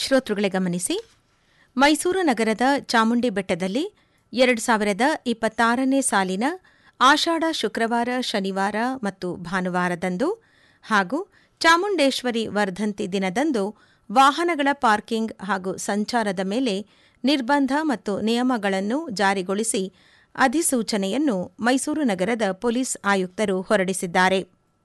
ಶ್ರೋತೃಗಳೇ ಗಮನಿಸಿ, ಮೈಸೂರು ನಗರದ ಚಾಮುಂಡಿ ಬೆಟ್ಟದಲ್ಲಿ 2026ನೇ ಸಾಲಿನ ಆಷಾಢ ಶುಕ್ರವಾರ, ಶನಿವಾರ ಮತ್ತು ಭಾನುವಾರದಂದು ಹಾಗೂ ಚಾಮುಂಡೇಶ್ವರಿ ವರ್ಧಂತಿ ದಿನದಂದು ವಾಹನಗಳ ಪಾರ್ಕಿಂಗ್ ಹಾಗೂ ಸಂಚಾರದ ಮೇಲೆ ನಿರ್ಬಂಧ ಮತ್ತು ನಿಯಮಗಳನ್ನು ಜಾರಿಗೊಳಿಸಿ ಅಧಿಸೂಚನೆಯನ್ನು ಮೈಸೂರು ನಗರದ ಪೊಲೀಸ್ ಆಯುಕ್ತರು ಹೊರಡಿಸಿದ್ದಾರೆ.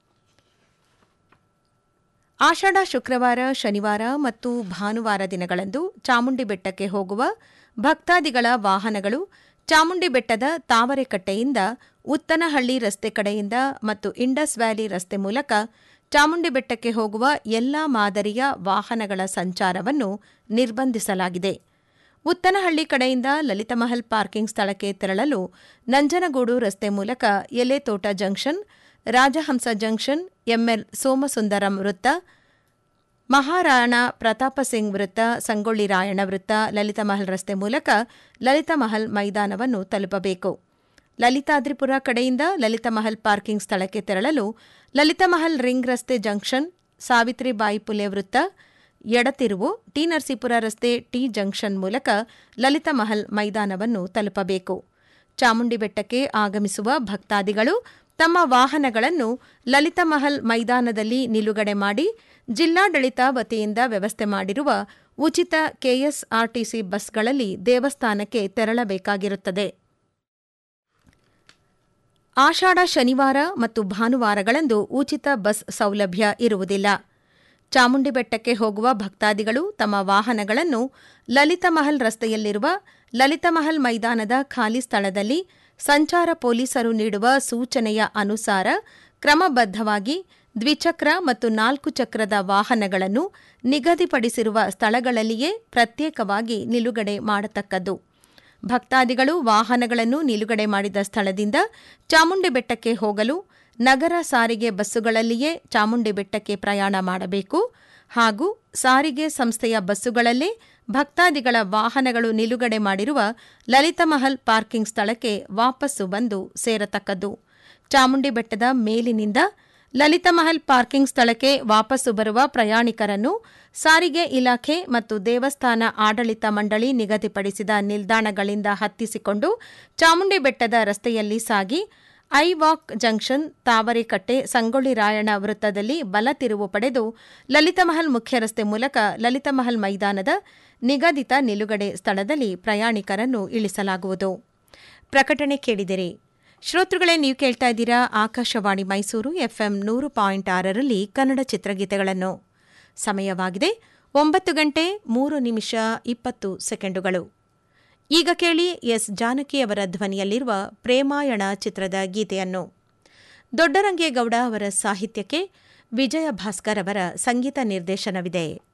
ಆಷಾಢ ಶುಕ್ರವಾರ, ಶನಿವಾರ ಮತ್ತು ಭಾನುವಾರ ದಿನಗಳಂದು ಚಾಮುಂಡಿ ಬೆಟ್ಟಕ್ಕೆ ಹೋಗುವ ಭಕ್ತಾದಿಗಳ ವಾಹನಗಳು ಚಾಮುಂಡಿ ಬೆಟ್ಟದ ತಾವರೆಕಟ್ಟೆಯಿಂದ ಉತ್ತನಹಳ್ಳಿ ರಸ್ತೆ ಕಡೆಯಿಂದ ಮತ್ತು ಇಂಡಸ್ ವ್ಯಾಲಿ ರಸ್ತೆ ಮೂಲಕ ಚಾಮುಂಡಿ ಬೆಟ್ಟಕ್ಕೆ ಹೋಗುವ ಎಲ್ಲಾ ಮಾದರಿಯ ವಾಹನಗಳ ಸಂಚಾರವನ್ನು ನಿರ್ಬಂಧಿಸಲಾಗಿದೆ. ಉತ್ತನಹಳ್ಳಿ ಕಡೆಯಿಂದ ಲಲಿತಮಹಲ್ ಪಾರ್ಕಿಂಗ್ ಸ್ಥಳಕ್ಕೆ ತೆರಳಲು ನಂಜನಗೂಡು ರಸ್ತೆ ಮೂಲಕ ಎಲೆತೋಟ junction, Rajahamsa junction, ML Somasundaram ವೃತ್ತ, ಮಹಾರಾಣಾ ಪ್ರತಾಪ ಸಿಂಗ್ ವೃತ್ತ, ಸಂಗೊಳ್ಳಿ ರಾಯಣ್ಣ ವೃತ್ತ, ಲಲಿತಮಹಲ್ ರಸ್ತೆ ಮೂಲಕ ಲಲಿತಮಹಲ್ ಮೈದಾನವನ್ನು ತಲುಪಬೇಕು. ಲಲಿತಾದ್ರಿಪುರ ಕಡೆಯಿಂದ ಲಲಿತಮಹಲ್ ಪಾರ್ಕಿಂಗ್ ಸ್ಥಳಕ್ಕೆ ತೆರಳಲು ಲಲಿತಮಹಲ್ ರಿಂಗ್ ರಸ್ತೆ ಜಂಕ್ಷನ್, ಸಾವಿತ್ರಿಬಾಯಿ ಪುಲೆ ವೃತ್ತ, ಎಡತಿರುವು, ಟಿ ನರಸೀಪುರ ರಸ್ತೆ ಟಿ ಜಂಕ್ಷನ್ ಮೂಲಕ ಲಲಿತಮಹಲ್ ಮೈದಾನವನ್ನು ತಲುಪಬೇಕು. ಚಾಮುಂಡಿ ಬೆಟ್ಟಕ್ಕೆ ಆಗಮಿಸುವ ಭಕ್ತಾದಿಗಳು ತಮ್ಮ ವಾಹನಗಳನ್ನು ಲಲಿತಮಹಲ್ ಮೈದಾನದಲ್ಲಿ ನಿಲುಗಡೆ ಮಾಡಿ ಜಿಲ್ಲಾಡಳಿತ ವತಿಯಿಂದ ವ್ಯವಸ್ಥೆ ಮಾಡಿರುವ ಉಚಿತ ಕೆಎಸ್ಆರ್ಟಿಸಿ ಬಸ್ಗಳಲ್ಲಿ ದೇವಸ್ಥಾನಕ್ಕೆ ತೆರಳಬೇಕಾಗಿರುತ್ತದೆ. ಆಷಾಢ ಶನಿವಾರ ಮತ್ತು ಭಾನುವಾರಗಳಂದು ಉಚಿತ ಬಸ್ ಸೌಲಭ್ಯ ಇರುವುದಿಲ್ಲ. ಚಾಮುಂಡಿ ಬೆಟ್ಟಕ್ಕೆ ಹೋಗುವ ಭಕ್ತಾದಿಗಳು ತಮ್ಮ ವಾಹನಗಳನ್ನು ಲಲಿತಮಹಲ್ ರಸ್ತೆಯಲ್ಲಿರುವ ಲಲಿತಮಹಲ್ ಮೈದಾನದ ಖಾಲಿ ಸ್ಥಳದಲ್ಲಿ ಸಂಚಾರ ಪೊಲೀಸರು ನೀಡುವ ಸೂಚನೆಯ ಅನುಸಾರ ಕ್ರಮಬದ್ಧವಾಗಿ ದ್ವಿಚಕ್ರ ಮತ್ತು 4 ಚಕ್ರದ ವಾಹನಗಳನ್ನು ನಿಗದಿಪಡಿಸಿರುವ ಸ್ಥಳಗಳಲ್ಲಿಯೇ ಪ್ರತ್ಯೇಕವಾಗಿ ನಿಲುಗಡೆ ಮಾಡತಕ್ಕದ್ದು. ಭಕ್ತಾದಿಗಳು ವಾಹನಗಳನ್ನು ನಿಲುಗಡೆ ಮಾಡಿದ ಸ್ಥಳದಿಂದ ಚಾಮುಂಡಿ ಬೆಟ್ಟಕ್ಕೆ ಹೋಗಲು ನಗರ ಸಾರಿಗೆ ಬಸ್ಸುಗಳಲ್ಲಿಯೇ ಚಾಮುಂಡಿ ಬೆಟ್ಟಕ್ಕೆ ಪ್ರಯಾಣ ಮಾಡಬೇಕು ಹಾಗೂ ಸಾರಿಗೆ ಸಂಸ್ಥೆಯ ಬಸ್ಸುಗಳಲ್ಲೇ ಭಕ್ತಾದಿಗಳ ವಾಹನಗಳು ನಿಲುಗಡೆ ಮಾಡಿರುವ ಲಲಿತಮಹಲ್ ಪಾರ್ಕಿಂಗ್ ಸ್ಥಳಕ್ಕೆ ವಾಪಸ್ಸು ಬಂದು ಸೇರತಕ್ಕದ್ದು. ಚಾಮುಂಡಿ ಬೆಟ್ಟದ ಮೇಲಿನಿಂದ ಲಲಿತಮಹಲ್ ಪಾರ್ಕಿಂಗ್ ಸ್ಥಳಕ್ಕೆ ವಾಪಸ್ಸು ಬರುವ ಪ್ರಯಾಣಿಕರನ್ನು ಸಾರಿಗೆ ಇಲಾಖೆ ಮತ್ತು ದೇವಸ್ಥಾನ ಆಡಳಿತ ಮಂಡಳಿ ನಿಗದಿಪಡಿಸಿದ ನಿಲ್ದಾಣಗಳಿಂದ ಹತ್ತಿಸಿಕೊಂಡು ಚಾಮುಂಡಿ ಬೆಟ್ಟದ ರಸ್ತೆಯಲ್ಲಿ ಸಾಗಿ ಐವಾಕ್ ಜಂಕ್ಷನ್, ತಾವರೆಕಟ್ಟೆ, ಸಂಗೊಳ್ಳಿ ರಾಯಣ್ಣ ವೃತ್ತದಲ್ಲಿ ಬಲ ತಿರುವು ಪಡೆದು ಲಲಿತಮಹಲ್ ಮುಖ್ಯ ರಸ್ತೆ ಮೂಲಕ ಲಲಿತಮಹಲ್ ಮೈದಾನದ ನಿಗದಿತ ನಿಲುಗಡೆ ಸ್ಥಳದಲ್ಲಿ ಪ್ರಯಾಣಿಕರನ್ನು ಇಳಿಸಲಾಗುವುದು. ಪ್ರಕಟಣೆ ಕೇಳಿದಿರಿ. ಶ್ರೋತೃಗಳೇ, ನೀವು ಕೇಳ್ತಾ ಇದ್ದೀರಾ ಆಕಾಶವಾಣಿ ಮೈಸೂರು ಎಫ್ಎಂ 100.6ರಲ್ಲಿ ಕನ್ನಡ ಚಿತ್ರಗೀತೆಗಳನ್ನು. ಸಮಯವಾಗಿದೆ 9:03:20. ಈಗ ಕೇಳಿ ಎಸ್ ಜಾನಕಿಯವರ ಧ್ವನಿಯಲ್ಲಿರುವ ಪ್ರೇಮಾಯಣ ಚಿತ್ರದ ಗೀತೆಯನ್ನು. ದೊಡ್ಡರಂಗೇಗೌಡ ಅವರ ಸಾಹಿತ್ಯಕ್ಕೆ ವಿಜಯ ಭಾಸ್ಕರ್ ಅವರ ಸಂಗೀತ ನಿರ್ದೇಶನವಿದೆ.